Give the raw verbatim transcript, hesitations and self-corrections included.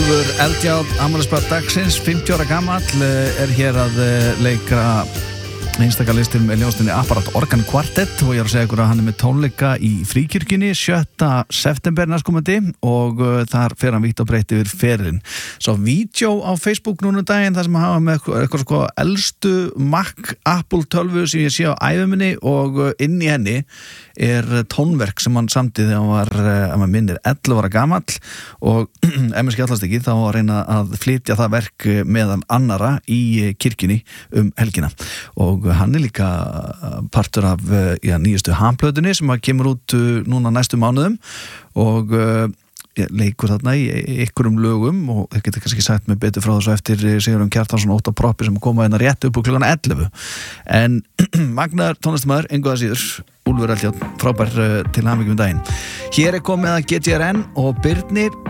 Úlfur Eldjárn, afmælisbarn dagsins, fimmtíu ára gamall, er hér að leika einstaka-listir með ljónstinni Apparat Organ Quartet og ég er að segja ykkur að hann er með tónleika í Fríkirkjunni sjötta september næstkomandi og uh, þar fer hann vítt og breytt yfir ferilinn. Svo vídeo á Facebook núna daginn þar sem hann hafa með eitthvað sko elstu Mac Apple tölvu sem ég sé á æfuminni og uh, inn í henni er tónverk sem hann samti þegar hann var, uh, að maður minnir, ellefu ára gamall og ef mér skjallast ekki þá að reyna að flytja það verk meðan annara í kirkjunni um helgina og hann er líka partur af já, nýjustu Ham-plötunni sem kemur út núna næstu mánuðum og já, leikur þarna í ykkurum lögum og það getur kannski sagt með betur frá þessu eftir Sigurjón Kjartansson Óttar Proppi sem koma hérna rétt upp á klukkan ellefu en magnaður tónlistarmaður engu að síður Úlfur Eldjárn, frábær til hamingju um daginn. Hér er komið að G T R N og Birnir